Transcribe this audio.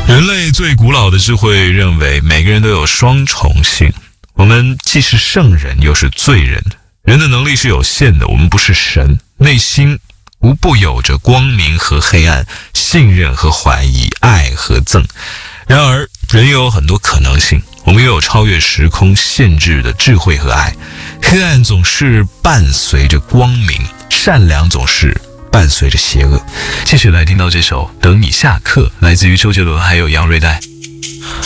人类最古老的智慧认为每个人都有双重性，我们既是圣人又是罪人。人的能力是有限的，我们不是神，内心无不有着光明和黑暗，信任和怀疑，爱和憎。然而人又有很多可能性，我们又有超越时空限制的智慧和爱。黑暗总是伴随着光明，善良总是伴随着邪恶。继续来听到这首《等你下课》，来自于周杰伦还有杨瑞代。